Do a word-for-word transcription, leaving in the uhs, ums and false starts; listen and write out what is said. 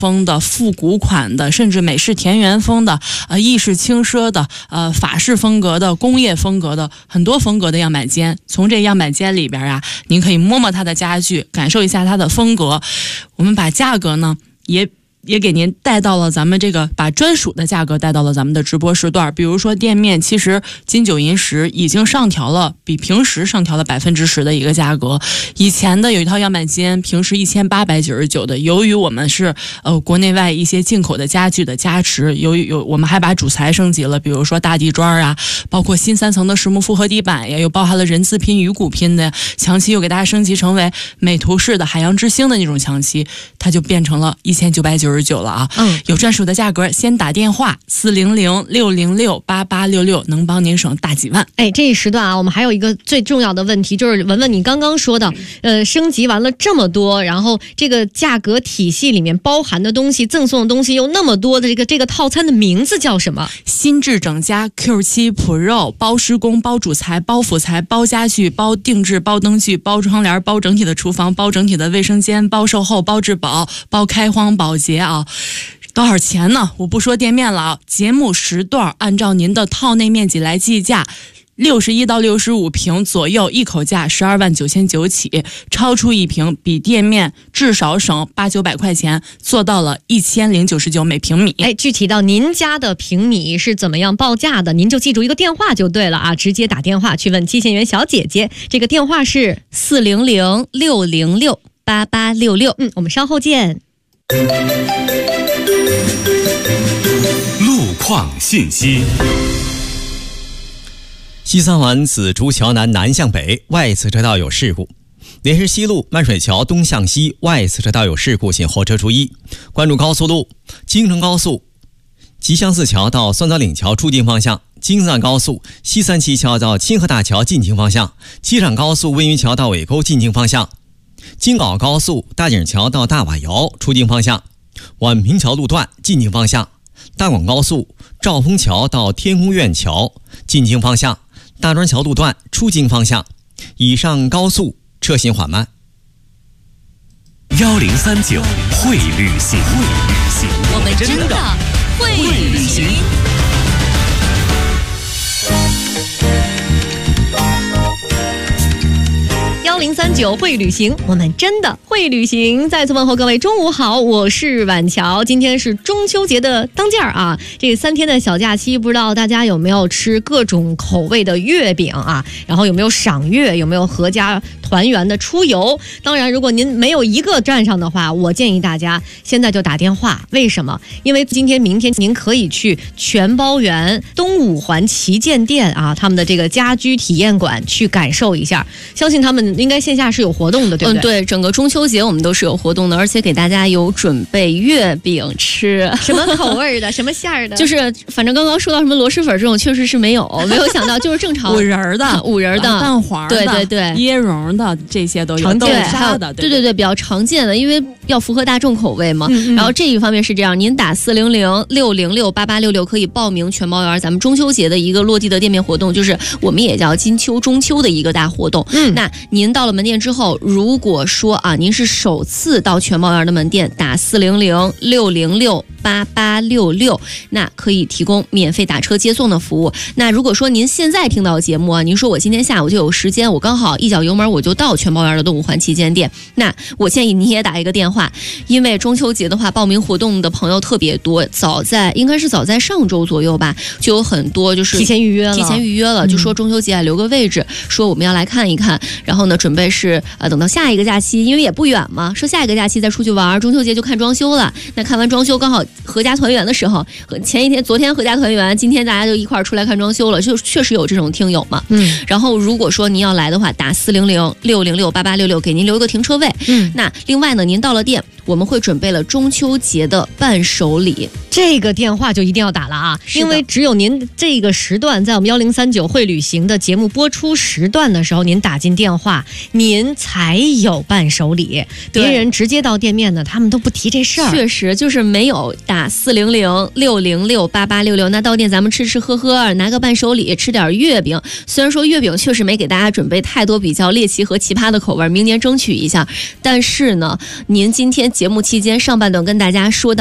风的、复古款的，甚至美式田园风的、呃意式轻奢的、呃法式风格的、工业风格的，很多风格的样板间。从这样板间里边啊，您可以摸摸它的家具，感受一下它的风格。我们把价格呢也也给您带到了咱们这个，把专属的价格带到了咱们的直播时段。比如说店面其实金九银十已经上调了，比平时上调了百分之十的一个价格。以前的有一套样板间平时一千八百九十九的，由于我们是呃国内外一些进口的家具的加持，由于有我们还把主材升级了，比如说大地砖啊，包括新三层的实木复合地板呀，又包含了人字拼、鱼骨拼的墙漆，又给大家升级成为美图式的海洋之星的那种墙漆，它就变成了一千九百九十九了啊。嗯，有专属的价格，先打电话四零零六零六八八六六，能帮您省大几万。 哎，这一时段啊，我们还有一个最重要的问题，就是文文你刚刚说的，呃，升级完了这么多，然后这个价格体系里面包含的东西、赠送的东西又那么多的，这个这个套餐的名字叫什么？ 新智整家 Q 七 Pro， 包施工、包主材、包辅材、包家具、包定制、包灯具、包窗帘、包整体的厨房、包整体的卫生间、包售后、包质保、包开荒保洁啊。多少钱呢？我不说店面了啊，节目时段按照您的套内面积来计价，六十一到六十五平左右，一口价十二万九千九起，超出一平比店面至少省八九百块钱，做到了一千零九十九每平米。 哎，具体到您家的平米是怎么样报价的，您就记住一个电话就对了啊，直接打电话去问接线员小姐姐，这个电话是四零零六零六八八六六。嗯，我们稍后见。 路况信息。 西三环紫竹桥南南向北外侧车道有事故，莲石西路漫水桥东向西外侧车道有事故，请后车注意。关注高速路，京承高速吉祥寺桥到酸枣岭桥出京方向，京藏高速西三旗桥到清河大桥进京方向，机场高速温榆桥到尾沟进京方向，京广高速大井桥到大瓦窑出京方向，宛平桥路段进京方向，大广高速兆丰桥到天宫苑桥进京方向，大庄桥路段出京方向。以上高速车行缓慢。 幺零三九会旅行，会旅行， 我们真的会旅行。 幺零三九会旅行，我们真的会旅行。再次问候各位，中午好，我是婉乔。今天是中秋节的当间啊，这三天的小假期，不知道大家有没有吃各种口味的月饼啊？然后有没有赏月，有没有合家团圆的出游？当然，如果您没有一个占上的话，我建议大家现在就打电话。为什么？因为今天、明天您可以去全包园东五环旗舰店啊，他们的这个家居体验馆去感受一下。相信他们应该线下是有活动的，对不对？ 嗯，对，整个中秋节我们都是有活动的，而且给大家有准备月饼吃。 什么口味的？什么馅儿的？ 就是反正刚刚说到什么螺蛳粉这种，确实是没有，没有想到就是正常五仁的、 五仁的、 蛋黄的， 对对对， 椰蓉的这些都有， 常见沙的， 对对对，比较常见的，因为要符合大众口味嘛。嗯嗯，然后这一方面是这样，您打四零零六零六八八六六可以报名全包园咱们中秋节的一个落地的店面活动，就是我们也叫金秋中秋的一个大活动。嗯，那您到了门店之后，如果说啊您是首次到全包园的门店，打四零零六零六八八六六，那可以提供免费打车接送的服务。那如果说您现在听到节目啊，您说我今天下午就有时间，我刚好一脚油门我就到全包园的东五环旗舰店，那我建议你也打一个电话，因为中秋节的话报名活动的朋友特别多，早在应该是早在上周左右吧，就有很多就是提前预约了， 提前预约了，就说中秋节啊留个位置，说我们要来看一看，然后呢准备是呃等到下一个假期，因为也不远嘛，说下一个假期再出去玩，中秋节就看装修了，那看完装修刚好合家团圆的时候，前一天昨天合家团圆，今天大家就一块儿出来看装修了，就确实有这种听友嘛。嗯，然后如果说您要来的话，打四零零六零六八八六六给您留一个停车位。嗯，那另外呢，您到了店，我们会准备了中秋节的伴手礼， 这个电话就一定要打了啊，因为只有您这个时段在我们幺零三九会旅行的节目播出时段的时候，您打进电话，您才有伴手礼。别人直接到店面呢，他们都不提这事儿。 确实就是没有打四零零六零六八八六六，那到店咱们吃吃喝喝，拿个伴手礼，吃点月饼。虽然说月饼确实没给大家准备太多比较猎奇和奇葩的口味，明年争取一下。但是呢，您今天节目期间上半段跟大家说到